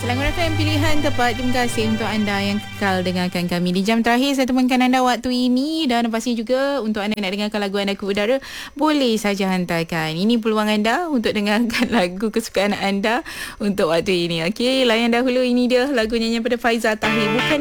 Selangor FM pilihan tepat. Terima kasih untuk anda yang kekal dengarkan kami di jam terakhir. Saya temankan anda waktu ini, dan pastinya juga untuk anda nak dengarkan lagu anda ke udara, boleh saja hantarkan. Ini peluang anda untuk dengarkan lagu kesukaan anda untuk waktu ini. Okey, layan dahulu, ini dia lagu nyanyian pada Faizal Tahir, Bukan